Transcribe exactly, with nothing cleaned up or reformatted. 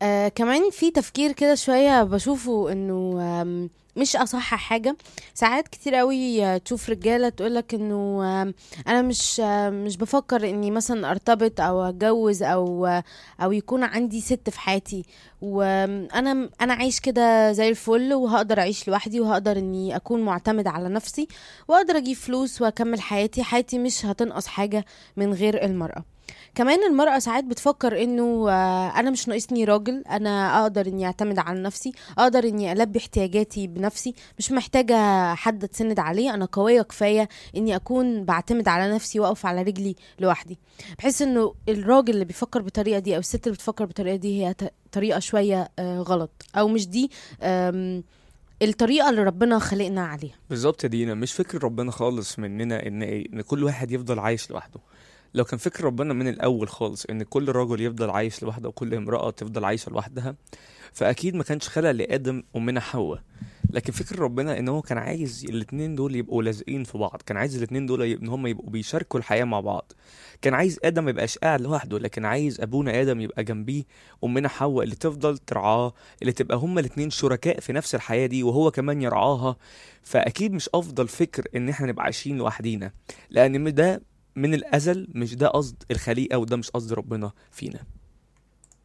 آه كمان في تفكير كده شوية بشوفه انه آم، مش اصح حاجة. ساعات كتير قوي آه، تشوف رجالة تقولك انه آم، انا مش آه، مش بفكر اني مثلا ارتبط او اتجوز او آه، او يكون عندي ست في حياتي، وانا انا عايش كده زي الفل وهقدر اعيش لوحدي وهقدر اني اكون معتمد على نفسي واقدر اجيب فلوس واكمل حياتي حياتي مش هتنقص حاجة من غير المرأة. كمان المرأة ساعات بتفكر انه آه، انا مش ناقصني راجل، انا اقدر اني اعتمد على نفسي، اقدر اني البي احتياجاتي بنفسي، مش محتاجة حد اتسند عليه، انا قوية كفاية اني اكون بعتمد على نفسي واقف على رجلي لوحدي. بحس انه الراجل اللي بيفكر بالطريقة دي او الست اللي بتفكر بالطريقة دي هي ت- طريقة شوية آه، غلط، او مش دي آم، الطريقة اللي ربنا خلقنا عليها. بالظبط يا دينا، مش فكر ربنا خالص مننا ان ايه ان كل واحد يفضل عايش لوحده. لو كان فكر ربنا من الاول خالص ان كل راجل يفضل عايش لوحده وكل امرأة تفضل عايشة لوحدها، فاكيد ما كانش خلق لادم ومنها حواء. لكن فكر ربنا ان هو كان عايز الاتنين دول يبقوا لازقين في بعض، كان عايز الاتنين دول يب- ان هم يبقوا بيشاركوا الحياة مع بعض. كان عايز ادم ما يبقاش قاعد لوحده، لكن عايز ابونا ادم يبقى جنبيه امنا حواء اللي تفضل ترعاه، اللي تبقى هما الاتنين شركاء في نفس الحياة دي وهو كمان يرعاها. فاكيد مش افضل فكر ان احنا نبقى عايشين لوحدينا، لان ده من الازل مش ده قصد الخليقة وده مش قصد ربنا فينا.